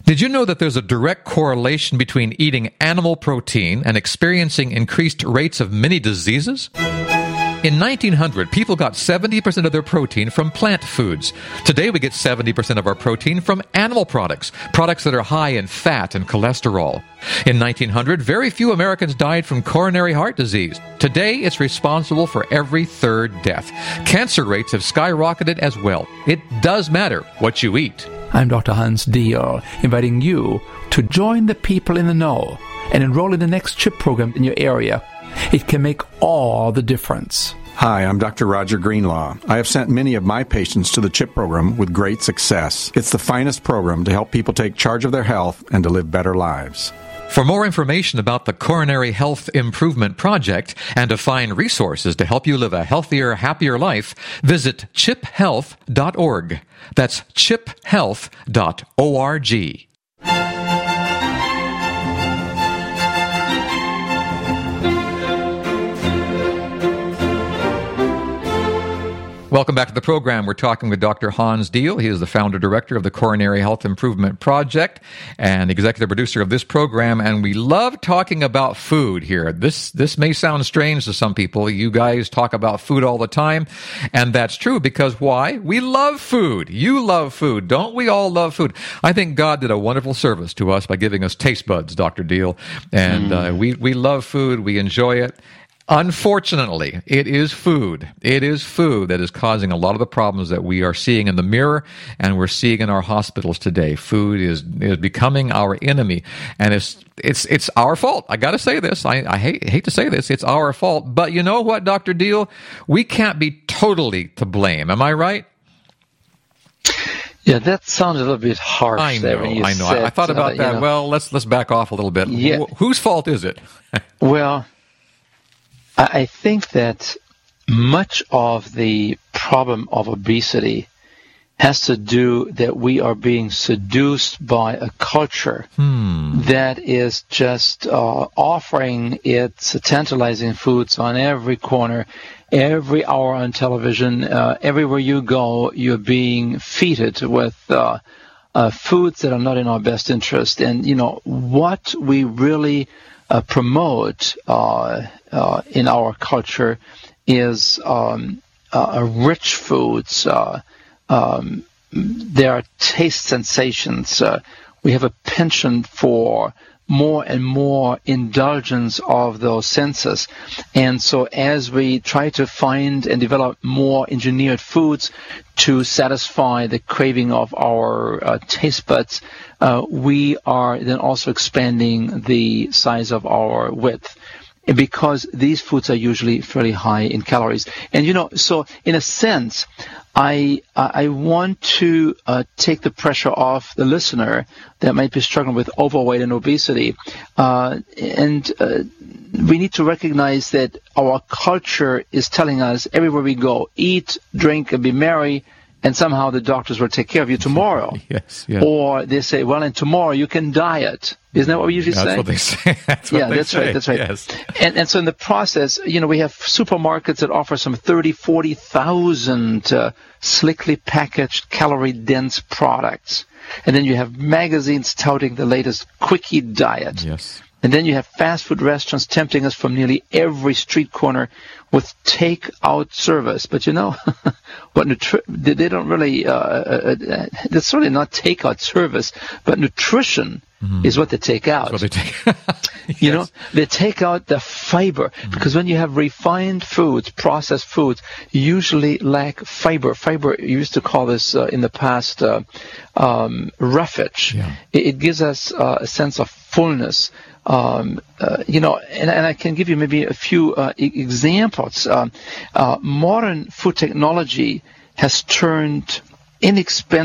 Did you know that there's a direct correlation between eating animal protein and experiencing increased rates of many diseases? In 1900, people got 70% of their protein from plant foods. Today, we get 70% of our protein from animal products, products that are high in fat and cholesterol. In 1900, very few Americans died from coronary heart disease. Today, it's responsible for every third death. Cancer rates have skyrocketed as well. It does matter what you eat. I'm Dr. Hans Diehl, inviting you to join the people in the know and enroll in the next CHIP program in your area. It can make all the difference. Hi, I'm Dr. Roger Greenlaw. I have sent many of my patients to the CHIP program with great success. It's the finest program to help people take charge of their health and to live better lives. For more information about the Coronary Health Improvement Project and to find resources to help you live a healthier, happier life, visit chiphealth.org. That's chiphealth.org. Welcome back to the program. We're talking with Dr. Hans Diehl. He is the founder director of the Coronary Health Improvement Project and executive producer of this program. And we love talking about food here. This may sound strange to some people. You guys talk about food all the time. And that's true because why? We love food. You love food. Don't we all love food? I think God did a wonderful service to us by giving us taste buds, Dr. Diehl. And we love food. We enjoy it. Unfortunately, it is food. It is food that is causing a lot of the problems that we are seeing in the mirror and we're seeing in our hospitals today. Food is becoming our enemy, and it's our fault. I got to say this. I hate to say this. It's our fault. But you know what, Dr. Diehl? We can't be totally to blame. Am I right? Yeah, that sounded a little bit harsh. I know. There when you I thought about that. Well, let's back off a little bit. Yeah. Whose fault is it? Well, I think that much of the problem of obesity has to do that we are being seduced by a culture that is just offering its tantalizing foods on every corner, every hour on television. Everywhere you go, you're being feeded with foods that are not in our best interest. And, what we really promote in our culture is rich foods. There are taste sensations. We have a penchant for more and more indulgence of those senses. And so as we try to find and develop more engineered foods to satisfy the craving of our taste buds, we are then also expanding the size of our width, because these foods are usually fairly high in calories. And, so in a sense, I want to take the pressure off the listener that might be struggling with overweight and obesity. And we need to recognize that our culture is telling us everywhere we go, eat, drink, and be merry, and somehow the doctors will take care of you tomorrow. Yes. Or they say, well, and tomorrow you can diet. Isn't that what we usually say? That's what they say. That's right. That's right. Yes. And so in the process, we have supermarkets that offer some 30,000, 40,000 slickly packaged, calorie-dense products. And then you have magazines touting the latest quickie diet. Yes. And then you have fast food restaurants tempting us from nearly every street corner with take-out service. But what they don't really, that's really not take-out service, but nutrition is what they take out. That's what they take. Yes. They take out the fiber, because when you have refined foods, processed foods, usually lack fiber. Fiber, you used to call this in the past roughage. Yeah. It gives us a sense of fullness. And I can give you maybe a few examples. Modern food technology has turned inexpensive